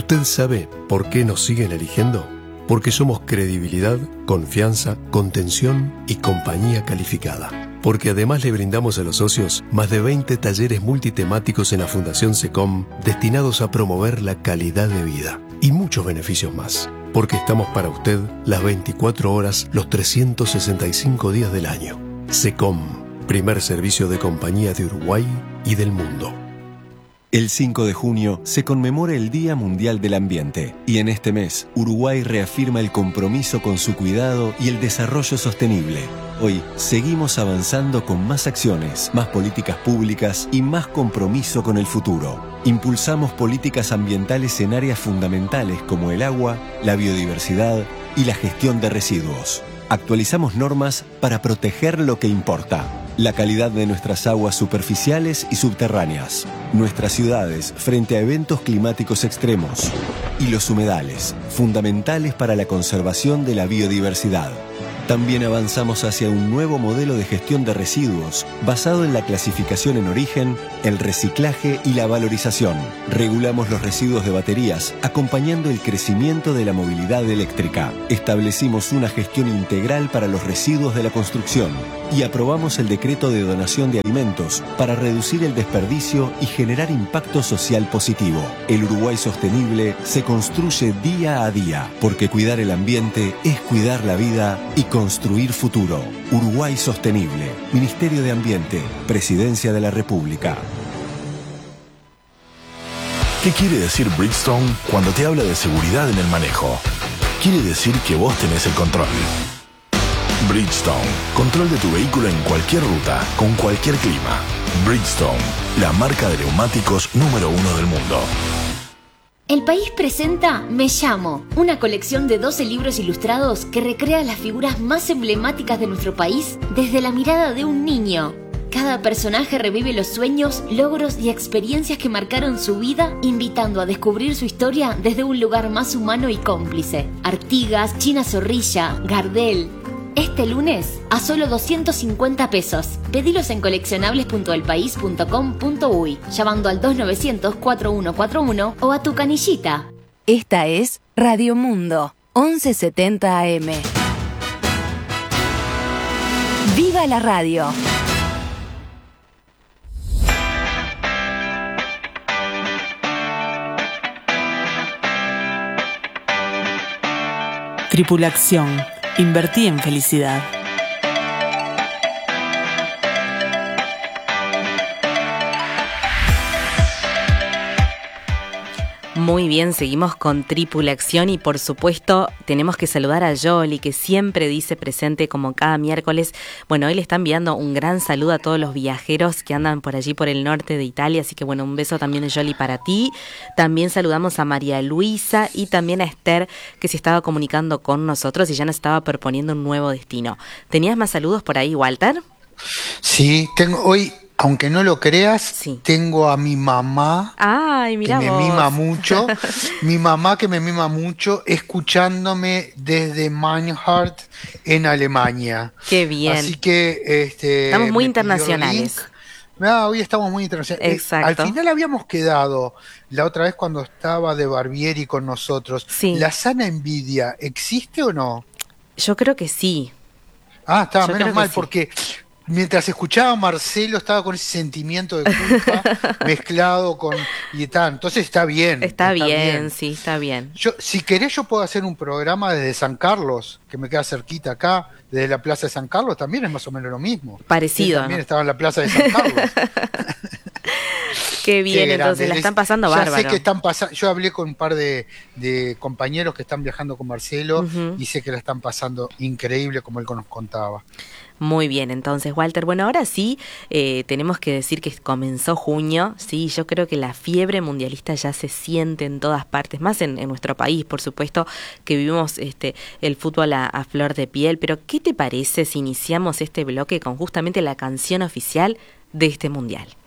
¿Usted sabe por qué nos siguen eligiendo? Porque somos credibilidad, confianza, contención y compañía calificada. Porque además le brindamos a los socios más de 20 talleres multitemáticos en la Fundación SECOM destinados a promover la calidad de vida y muchos beneficios más. Porque estamos para usted las 24 horas, los 365 días del año. SECOM, primer servicio de compañía de Uruguay y del mundo. El 5 de junio se conmemora el Día Mundial del Ambiente y en este mes Uruguay reafirma el compromiso con su cuidado y el desarrollo sostenible. Hoy seguimos avanzando con más acciones, más políticas públicas y más compromiso con el futuro. Impulsamos políticas ambientales en áreas fundamentales como el agua, la biodiversidad y la gestión de residuos. Actualizamos normas para proteger lo que importa. La calidad de nuestras aguas superficiales y subterráneas, nuestras ciudades frente a eventos climáticos extremos y los humedales, fundamentales para la conservación de la biodiversidad. También avanzamos hacia un nuevo modelo de gestión de residuos basado en la clasificación en origen, el reciclaje y la valorización. Regulamos los residuos de baterías, acompañando el crecimiento de la movilidad eléctrica. Establecimos una gestión integral para los residuos de la construcción y aprobamos el decreto de donación de alimentos para reducir el desperdicio y generar impacto social positivo. El Uruguay sostenible se construye día a día, porque cuidar el ambiente es cuidar la vida y construir futuro. Uruguay Sostenible. Ministerio de Ambiente. Presidencia de la República. ¿Qué quiere decir Bridgestone cuando te habla de seguridad en el manejo? Quiere decir que vos tenés el control. Bridgestone. Control de tu vehículo en cualquier ruta, con cualquier clima. Bridgestone. La marca de neumáticos número 1 del mundo. El País presenta Me Llamo, una colección de 12 libros ilustrados que recrea las figuras más emblemáticas de nuestro país desde la mirada de un niño. Cada personaje revive los sueños, logros y experiencias que marcaron su vida, invitando a descubrir su historia desde un lugar más humano y cómplice. Artigas, China Zorrilla, Gardel. Este lunes, a solo 250 pesos. Pedilos en coleccionables.elpaís.com.uy, llamando al 2900-4141 o a tu canillita. Esta es Radio Mundo, 1170 AM. ¡Viva la radio! Tripulación. Invertí en felicidad. Muy bien, seguimos con Tripulación y por supuesto tenemos que saludar a Yoli, que siempre dice presente como cada miércoles. Bueno, hoy le está enviando un gran saludo a todos los viajeros que andan por allí por el norte de Italia, así que bueno, un beso también de Yoli para ti. También saludamos a María Luisa y también a Esther, que se estaba comunicando con nosotros y ya nos estaba proponiendo un nuevo destino. ¿Tenías más saludos por ahí, Walter? Sí, tengo hoy... Aunque no lo creas, sí. Tengo a mi mamá. Ay, mira que vos. me mima mucho. Mi mamá que me mima mucho, escuchándome desde Meinhardt en Alemania. Qué bien. Así que estamos muy internacionales. Hoy estamos muy internacionales. Exacto. Al final habíamos quedado la otra vez cuando estaba de Barbieri con nosotros. Sí. ¿La sana envidia existe o no? Yo creo que sí. Está, menos mal, porque mientras escuchaba a Marcelo estaba con ese sentimiento de culpa mezclado con... entonces está bien. Está bien, sí, está bien. Si querés yo puedo hacer un programa desde San Carlos, que me queda cerquita acá, desde la Plaza de San Carlos, también es más o menos lo mismo. Parecido. Él también estaba en la Plaza de San Carlos. Qué bien, entonces la están pasando bárbaro. Sé que están pasando. Yo hablé con un par de compañeros que están viajando con Marcelo y sé que la están pasando increíble como él nos contaba. Muy bien, entonces, Walter. Bueno, ahora sí, tenemos que decir que comenzó junio, sí, yo creo que la fiebre mundialista ya se siente en todas partes, más en nuestro país, por supuesto, que vivimos el fútbol a flor de piel, pero ¿qué te parece si iniciamos este bloque con justamente la canción oficial de este mundial?